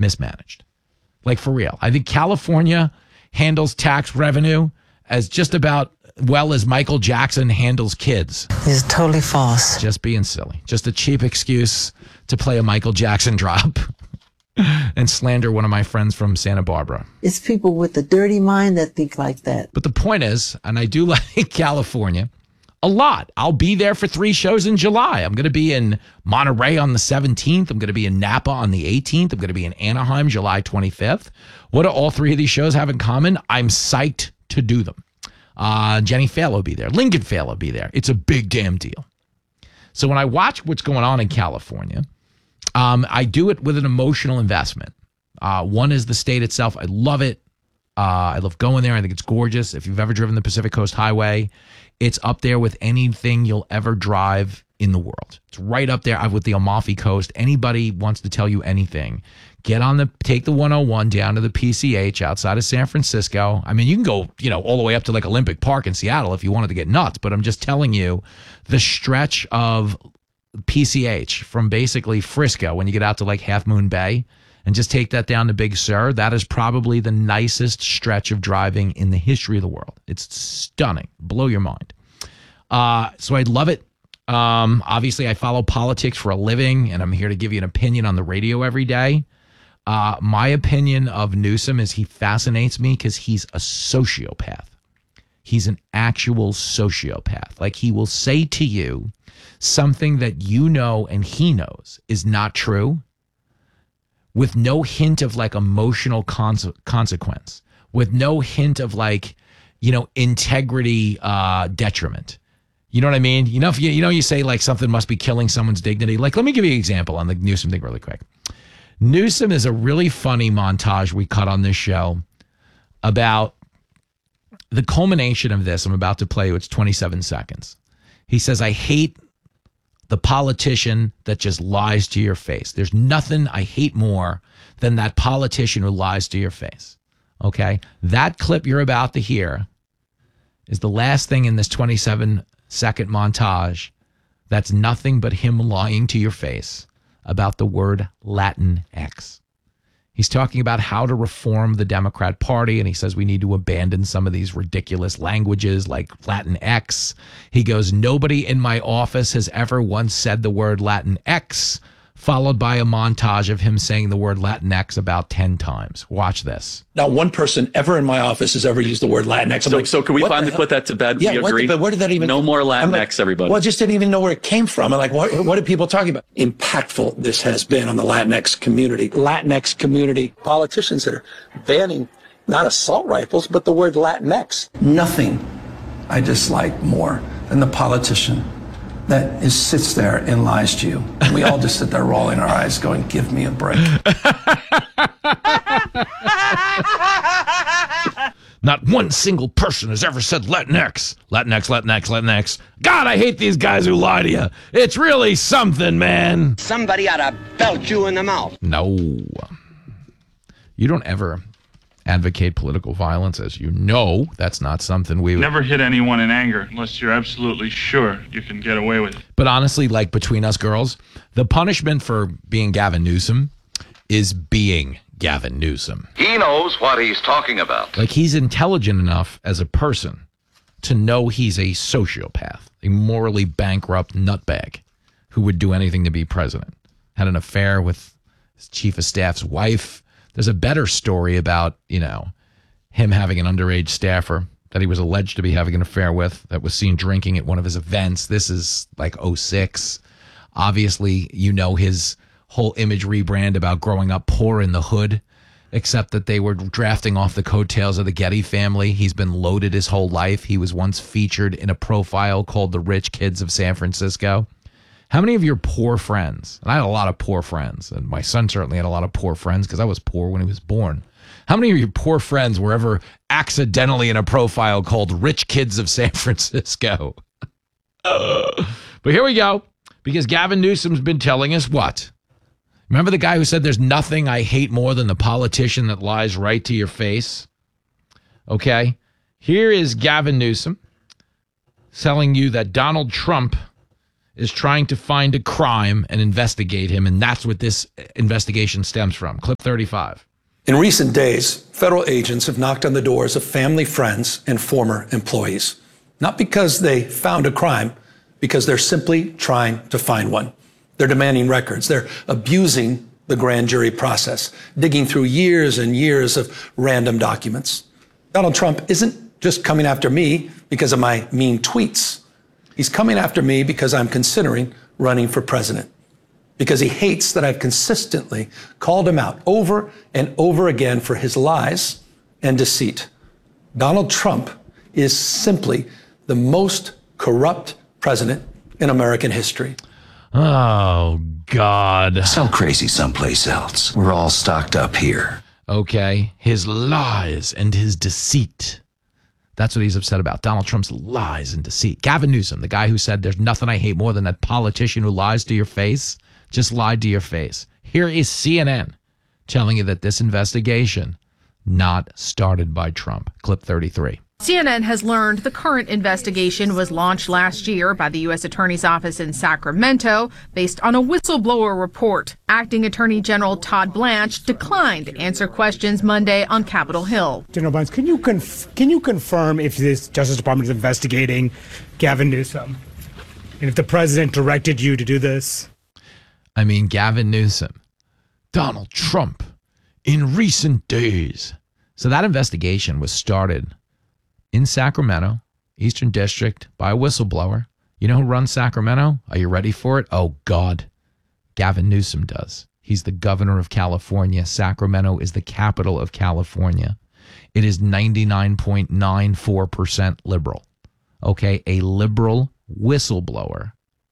mismanaged. Like, for real. I think California handles tax revenue as just about well as Michael Jackson handles kids. It's totally false. Just being silly. Just a cheap excuse to play a Michael Jackson drop and slander one of my friends from Santa Barbara. It's people with a dirty mind that think like that. But the point is, and I do like California a lot. I'll be there for 3 shows in July. I'm going to be in Monterey on the 17th. I'm going to be in Napa on the 18th. I'm going to be in Anaheim July 25th. What do all 3 of these shows have in common? I'm psyched to do them. Jenny Fail will be there. Lincoln Fail will be there. It's a big damn deal. So when I watch what's going on in California, I do it with an emotional investment. One is the state itself. I love it. I love going there. I think it's gorgeous. If you've ever driven the Pacific Coast Highway, it's up there with anything you'll ever drive in the world. It's right up there with the Amalfi Coast. Anybody wants to tell you anything, take the 101 down to the PCH outside of San Francisco. I mean, you can go, all the way up to like Olympic Park in Seattle if you wanted to get nuts. But I'm just telling you, the stretch of PCH from basically Frisco when you get out to like Half Moon Bay and just take that down to Big Sur, that is probably the nicest stretch of driving in the history of the world. It's stunning. Blow your mind. So I love it. Obviously, I follow politics for a living, and I'm here to give you an opinion on the radio every day. My opinion of Newsom is he fascinates me because he's a sociopath. He's an actual sociopath. Like, he will say to you something that you know and he knows is not true with no hint of like emotional consequence, with no hint of like, integrity detriment. You know what I mean? If you say like something must be killing someone's dignity. Like, let me give you an example on the Newsom thing really quick. Newsom is a really funny montage we cut on this show about the culmination of this. I'm about to play you. It's 27 seconds. He says, I hate the politician that just lies to your face. There's nothing I hate more than that politician who lies to your face. Okay? That clip you're about to hear is the last thing in this 27-second montage that's nothing but him lying to your face about the word Latinx. He's talking about how to reform the Democrat Party, and he says we need to abandon some of these ridiculous languages like Latinx. He goes, nobody in my office has ever once said the word Latinx, followed by a montage of him saying the word Latinx about 10 times. Watch this. Not one person ever in my office has ever used the word Latinx. So can we finally put that to bed? Yeah, we agree? But where did that even... No more Latinx, everybody. Well, I just didn't even know where it came from. I'm like, what are people talking about? Impactful this has been on the Latinx community. Latinx community politicians that are banning not assault rifles, but the word Latinx. Nothing I dislike more than the politician that sits there and lies to you. And we all just sit there rolling our eyes going, give me a break. Not one single person has ever said Latinx. Latinx. God, I hate these guys who lie to you. It's really something, man. Somebody ought to belt you in the mouth. No. You don't ever advocate political violence, as you know. That's not something we would... Never hit anyone in anger unless you're absolutely sure you can get away with it. But honestly, like between us girls, the punishment for being Gavin Newsom is being Gavin Newsom. He knows what he's talking about. Like, he's intelligent enough as a person to know he's a sociopath, a morally bankrupt nutbag who would do anything to be president. Had an affair with his chief of staff's wife. There's a better story about, him having an underage staffer that he was alleged to be having an affair with that was seen drinking at one of his events. This is like 2006. Obviously, his whole image rebrand about growing up poor in the hood, except that they were drafting off the coattails of the Getty family. He's been loaded his whole life. He was once featured in a profile called The Rich Kids of San Francisco. How many of your poor friends, and I had a lot of poor friends, and my son certainly had a lot of poor friends because I was poor when he was born. How many of your poor friends were ever accidentally in a profile called Rich Kids of San Francisco? But here we go, because Gavin Newsom's been telling us what? Remember the guy who said there's nothing I hate more than the politician that lies right to your face? Okay, here is Gavin Newsom telling you that Donald Trump is trying to find a crime and investigate him, and that's what this investigation stems from. Clip 35. In recent days, federal agents have knocked on the doors of family, friends, and former employees. Not because they found a crime, because they're simply trying to find one. They're demanding records. They're abusing the grand jury process, digging through years and years of random documents. Donald Trump isn't just coming after me because of my mean tweets. He's coming after me because I'm considering running for president, because he hates that I've consistently called him out over and over again for his lies and deceit. Donald Trump is simply the most corrupt president in American history. Oh, God. Sell crazy someplace else. We're all stocked up here. Okay. His lies and his deceit. That's what he's upset about. Donald Trump's lies and deceit. Gavin Newsom, the guy who said there's nothing I hate more than that politician who lies to your face, just lied to your face. Here is CNN telling you that this investigation not started by Trump. Clip 33. CNN has learned the current investigation was launched last year by the U.S. Attorney's Office in Sacramento based on a whistleblower report. Acting Attorney General Todd Blanche declined to answer questions Monday on Capitol Hill. General Blanche, can you confirm if this Justice Department is investigating Gavin Newsom? And if the president directed you to do this? I mean, Gavin Newsom, Donald Trump, in recent days. So that investigation was started in Sacramento, Eastern District, by a whistleblower. You know who runs Sacramento? Are you ready for it? Oh, God. Gavin Newsom does. He's the governor of California. Sacramento is the capital of California. It is 99.94% liberal. Okay, a liberal whistleblower.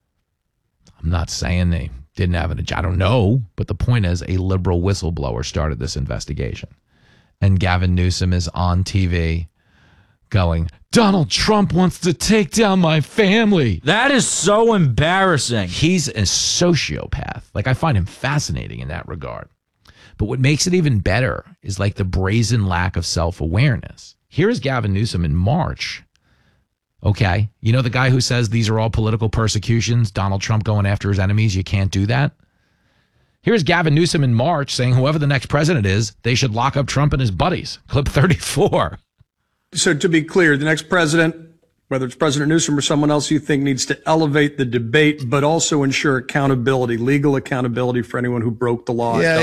I'm not saying they didn't have an agenda. I don't know, but the point is a liberal whistleblower started this investigation. And Gavin Newsom is on TV going, Donald Trump wants to take down my family. That is so embarrassing. He's a sociopath. Like, I find him fascinating in that regard. But what makes it even better is like the brazen lack of self-awareness. Here's Gavin Newsom in March. Okay. You know the guy who says these are all political persecutions, Donald Trump going after his enemies, you can't do that? Here's Gavin Newsom in March saying whoever the next president is, they should lock up Trump and his buddies. Clip 34. So to be clear, the next president, whether it's President Newsom or someone else you think, needs to elevate the debate, but also ensure accountability, legal accountability for anyone who broke the law. Yeah,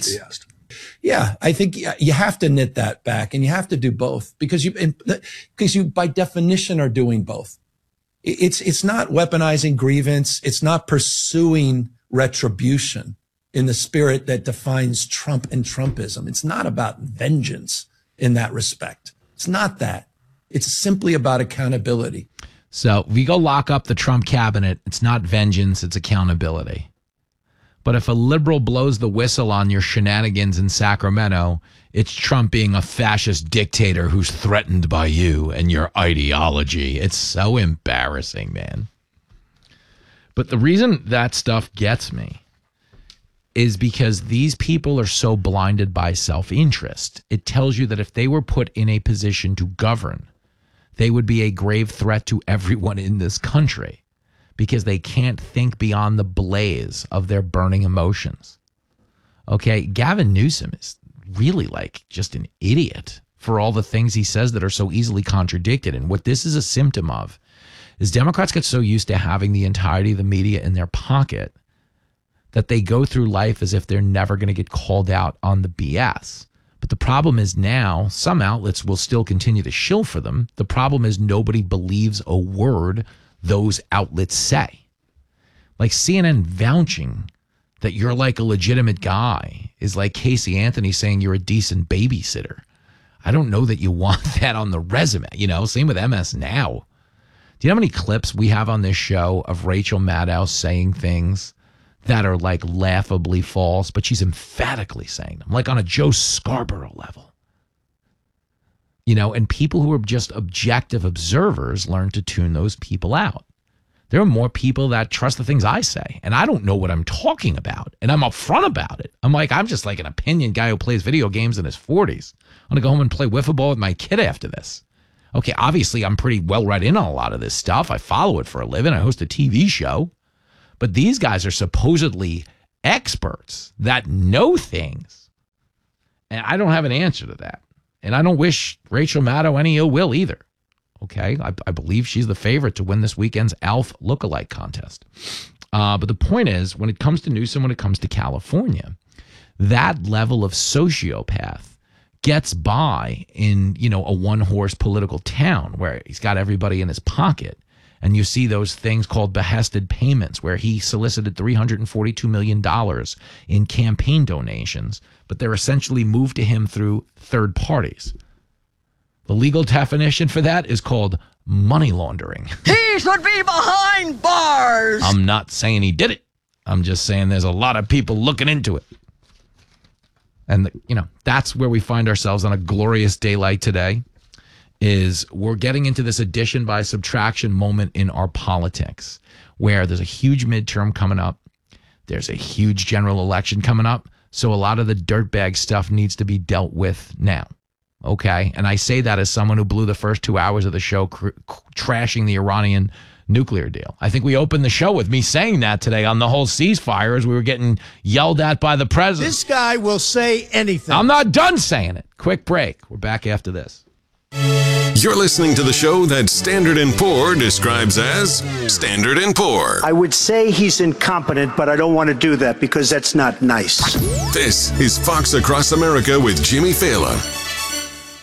yeah, I think you have to knit that back, and you have to do both because you by definition are doing both. It's not weaponizing grievance. It's not pursuing retribution in the spirit that defines Trump and Trumpism. It's not about vengeance in that respect. It's not that. It's simply about accountability. So if we go lock up the Trump cabinet, it's not vengeance, it's accountability. But if a liberal blows the whistle on your shenanigans in Sacramento, it's Trump being a fascist dictator who's threatened by you and your ideology. It's so embarrassing, man. But the reason that stuff gets me is because these people are so blinded by self-interest. It tells you that if they were put in a position to govern, they would be a grave threat to everyone in this country because they can't think beyond the blaze of their burning emotions. Okay, Gavin Newsom is really like just an idiot for all the things he says that are so easily contradicted. And what this is a symptom of is Democrats get so used to having the entirety of the media in their pocket that they go through life as if they're never going to get called out on the BS. But the problem is now some outlets will still continue to shill for them. The problem is nobody believes a word those outlets say. Like CNN vouching that you're like a legitimate guy is like Casey Anthony saying you're a decent babysitter. I don't know that you want that on the resume. You know, same with MS Now. Do you know how many clips we have on this show of Rachel Maddow saying things that are like laughably false, but she's emphatically saying them, like on a Joe Scarborough level. You know, and people who are just objective observers learn to tune those people out. There are more people that trust the things I say, and I don't know what I'm talking about, and I'm upfront about it. I'm just like an opinion guy who plays video games in his 40s. I'm going to go home and play wiffle ball with my kid after this. Okay, obviously I'm pretty well read in on a lot of this stuff. I follow it for a living. I host a TV show. But these guys are supposedly experts that know things. And I don't have an answer to that. And I don't wish Rachel Maddow any ill will either. Okay, I believe she's the favorite to win this weekend's ALF lookalike contest. But the point is, when it comes to Newsom, when it comes to California, that level of sociopath gets by in, a one-horse political town where he's got everybody in his pocket. And you see those things called behested payments where he solicited $342 million in campaign donations, but they're essentially moved to him through third parties. The legal definition for that is called money laundering. He should be behind bars. I'm not saying he did it. I'm just saying there's a lot of people looking into it. And, that's where we find ourselves on a glorious day like today, is we're getting into this addition by subtraction moment in our politics where there's a huge midterm coming up. There's a huge general election coming up. So a lot of the dirtbag stuff needs to be dealt with now. Okay. And I say that as someone who blew the first 2 hours of the show trashing the Iranian nuclear deal. I think we opened the show with me saying that today on the whole ceasefire as we were getting yelled at by the president. This guy will say anything. I'm not done saying it. Quick break. We're back after this. You're listening to the show that Standard & Poor describes as Standard & Poor. I would say he's incompetent, but I don't want to do that because that's not nice. This is Fox Across America with Jimmy Fallon.